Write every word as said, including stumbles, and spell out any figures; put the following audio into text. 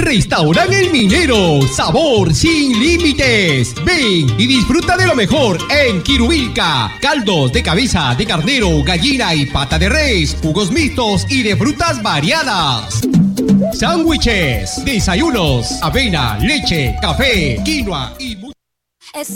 Restaurante El Minero, sabor sin límites. Ven y disfruta de lo mejor en Quirubilca. Caldos de cabeza de carnero, gallina y pata de res, jugos mixtos y de frutas variadas. Sándwiches, desayunos, avena, leche, café, quinoa y